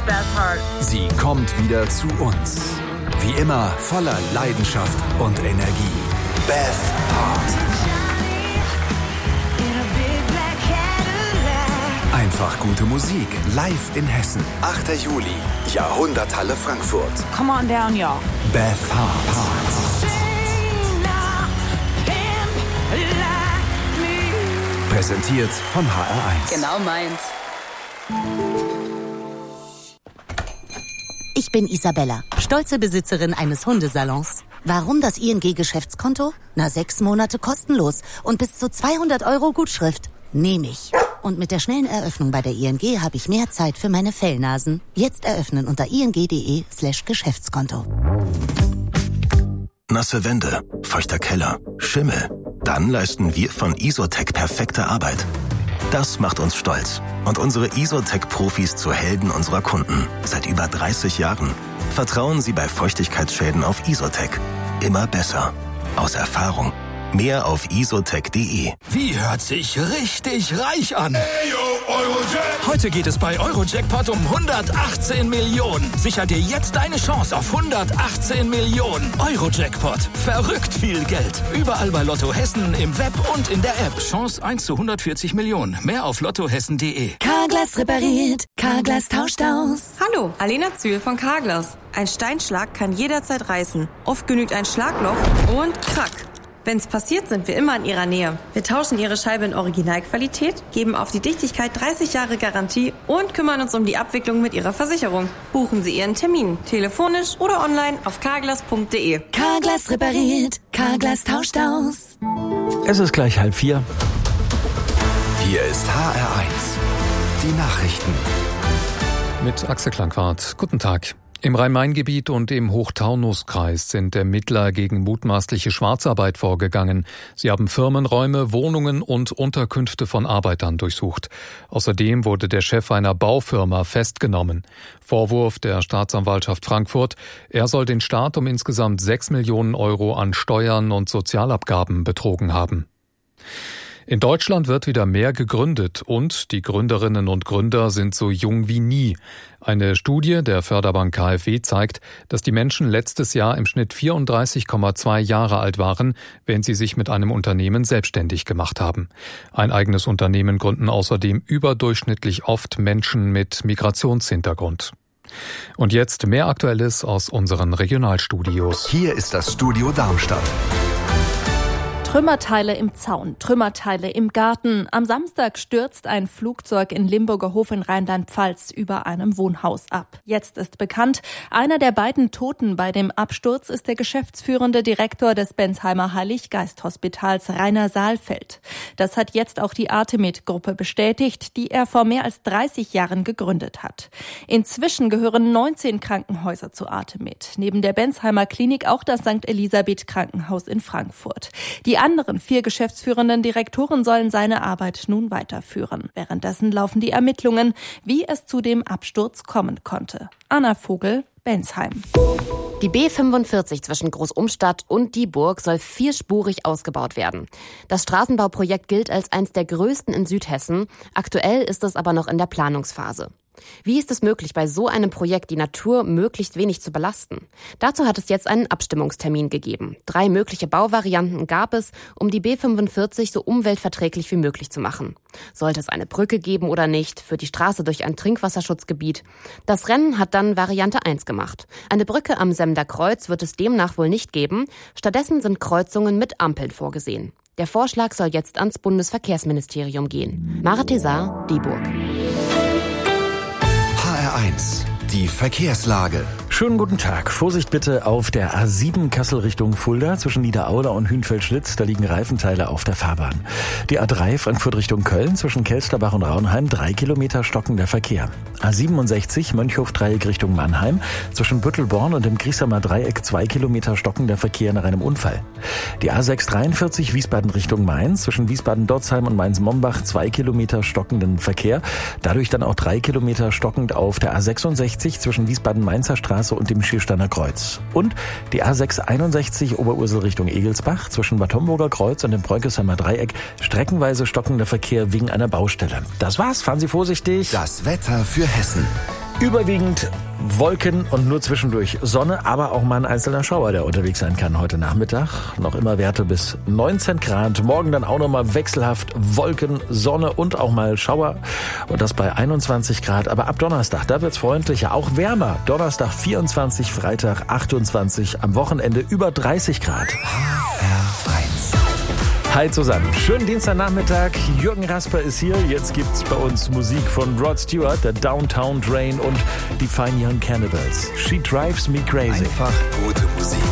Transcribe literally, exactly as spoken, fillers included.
Beth Hart. Sie kommt wieder zu uns. Wie immer voller Leidenschaft und Energie. Beth Hart. Einfach gute Musik, live in Hessen. achter Juli, Jahrhunderthalle Frankfurt. Come on down, y'all. Beth Hart. Präsentiert von H R eins. Genau meins. Ich bin Isabella, stolze Besitzerin eines Hundesalons. Warum das I N G-Geschäftskonto? Na, sechs Monate kostenlos und bis zu zweihundert Euro Gutschrift. Nehme ich. Und mit der schnellen Eröffnung bei der I N G habe ich mehr Zeit für meine Fellnasen. Jetzt eröffnen unter ing.de slash Geschäftskonto. Nasse Wände, feuchter Keller, Schimmel. Dann leisten wir von Isotec perfekte Arbeit. Das macht uns stolz und unsere Isotec-Profis zu Helden unserer Kunden. Seit über dreißig Jahren. Vertrauen Sie bei Feuchtigkeitsschäden auf Isotec. Immer besser. Aus Erfahrung. Mehr auf isotec punkt de. Wie hört sich richtig reich an? Heute geht es bei Eurojackpot um hundertachtzehn Millionen. Sicher dir jetzt deine Chance auf hundertachtzehn Millionen. Eurojackpot. Verrückt viel Geld. Überall bei Lotto Hessen, im Web und in der App. Chance eins zu hundertvierzig Millionen. Mehr auf lottohessen punkt de. Carglass repariert. Carglass tauscht aus. Hallo, Alena Zühl von Carglass. Ein Steinschlag kann jederzeit reißen. Oft genügt ein Schlagloch und krack. Wenn's passiert, sind wir immer in Ihrer Nähe. Wir tauschen Ihre Scheibe in Originalqualität, geben auf die Dichtigkeit dreißig Jahre Garantie und kümmern uns um die Abwicklung mit Ihrer Versicherung. Buchen Sie Ihren Termin, telefonisch oder online auf carglass punkt de. Carglass repariert. Carglass tauscht aus. Es ist gleich halb vier. Hier ist H R eins. Die Nachrichten. Mit Axel Klangwart. Guten Tag. Im Rhein-Main-Gebiet und im Hochtaunuskreis sind Ermittler gegen mutmaßliche Schwarzarbeit vorgegangen. Sie haben Firmenräume, Wohnungen und Unterkünfte von Arbeitern durchsucht. Außerdem wurde der Chef einer Baufirma festgenommen. Vorwurf der Staatsanwaltschaft Frankfurt: Er soll den Staat um insgesamt sechs Millionen Euro an Steuern und Sozialabgaben betrogen haben. In Deutschland wird wieder mehr gegründet und die Gründerinnen und Gründer sind so jung wie nie. Eine Studie der Förderbank K f W zeigt, dass die Menschen letztes Jahr im Schnitt vierunddreißig Komma zwei Jahre alt waren, wenn sie sich mit einem Unternehmen selbstständig gemacht haben. Ein eigenes Unternehmen gründen außerdem überdurchschnittlich oft Menschen mit Migrationshintergrund. Und jetzt mehr Aktuelles aus unseren Regionalstudios. Hier ist das Studio Darmstadt. Trümmerteile im Zaun, Trümmerteile im Garten. Am Samstag stürzt ein Flugzeug in Limburger Hof in Rheinland-Pfalz über einem Wohnhaus ab. Jetzt ist bekannt, einer der beiden Toten bei dem Absturz ist der geschäftsführende Direktor des Bensheimer Heiliggeist-Hospitals, Rainer Saalfeld. Das hat jetzt auch die Artemed-Gruppe bestätigt, die er vor mehr als dreißig Jahren gegründet hat. Inzwischen gehören neunzehn Krankenhäuser zu Artemed. Neben der Bensheimer Klinik auch das Sankt Elisabeth Krankenhaus in Frankfurt. Die anderen vier geschäftsführenden Direktoren sollen seine Arbeit nun weiterführen. Währenddessen laufen die Ermittlungen, wie es zu dem Absturz kommen konnte. Anna Vogel, Bensheim. Die B fünfundvierzig zwischen Großumstadt und Dieburg soll vierspurig ausgebaut werden. Das Straßenbauprojekt gilt als eines der größten in Südhessen. Aktuell ist es aber noch in der Planungsphase. Wie ist es möglich, bei so einem Projekt die Natur möglichst wenig zu belasten? Dazu hat es jetzt einen Abstimmungstermin gegeben. Drei mögliche Bauvarianten gab es, um die B fünfundvierzig so umweltverträglich wie möglich zu machen. Sollte es eine Brücke geben oder nicht, führt die Straße durch ein Trinkwasserschutzgebiet. Das Rennen hat dann Variante eins gemacht. Eine Brücke am Semder Kreuz wird es demnach wohl nicht geben. Stattdessen sind Kreuzungen mit Ampeln vorgesehen. Der Vorschlag soll jetzt ans Bundesverkehrsministerium gehen. Mara Tesar, Dieburg. H R eins. Die Verkehrslage. Schönen guten Tag. Vorsicht bitte auf der A sieben Kassel Richtung Fulda zwischen Niederauda und Hünfeld-Schlitz. Da liegen Reifenteile auf der Fahrbahn. Die A drei Frankfurt Richtung Köln zwischen Kelsterbach und Raunheim. Drei Kilometer stockender Verkehr. A siebenundsechzig Mönchhof-Dreieck Richtung Mannheim. Zwischen Büttelborn und dem Grießheimer Dreieck zwei Kilometer stockender Verkehr nach einem Unfall. Die A sechs dreiundvierzig Wiesbaden Richtung Mainz. Zwischen Wiesbaden-Dotzheim und Mainz-Mombach zwei Kilometer stockenden Verkehr. Dadurch dann auch drei Kilometer stockend auf der A sechsundsechzig zwischen Wiesbaden-Mainzer Straße und dem Schiersteiner Kreuz. Und die A sechs einundsechzig Oberursel Richtung Egelsbach zwischen Bad Homburger Kreuz und dem Bräukesheimer Dreieck streckenweise stockender Verkehr wegen einer Baustelle. Das war's, fahren Sie vorsichtig. Das Wetter für Hessen. Überwiegend Wolken und nur zwischendurch Sonne, aber auch mal ein einzelner Schauer, der unterwegs sein kann heute Nachmittag. Noch immer Werte bis neunzehn Grad. Morgen dann auch nochmal wechselhaft Wolken, Sonne und auch mal Schauer. Und das bei einundzwanzig Grad. Aber ab Donnerstag, da wird's freundlicher, auch wärmer. Donnerstag vierundzwanzig, Freitag achtundzwanzig, am Wochenende über dreißig Grad. H R eins. Hi zusammen, schönen Dienstagnachmittag. Jürgen Rasper ist hier. Jetzt gibt's bei uns Musik von Rod Stewart, der Downtown Drain und die Fine Young Cannibals. She Drives Me Crazy. Einfach gute Musik.